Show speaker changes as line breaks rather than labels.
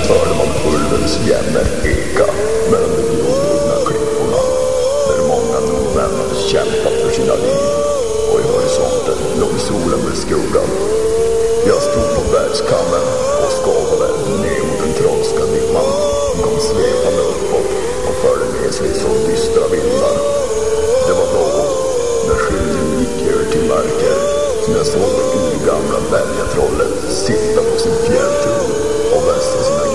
hörde man ulvens jämmer eka mellan de gråbruna klipporna, där många nordmän hade kämpat för sina liv, och i horisonten låg solen med skuggan. Jag stod på bergskammen och skavade ner mot den trolska dimman. Den kom svepande uppåt och förde med sig så dystra vindar. Det var då, när skiljen gick över till mörker, som jag såg